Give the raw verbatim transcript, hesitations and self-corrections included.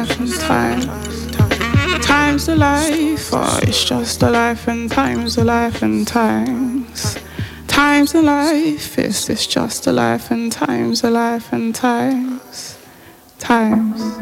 time. Time's the life, oh, it's just the life, and time's the life, and times. Time's the life, it's, it's just the life, and time's the life, and times. Times.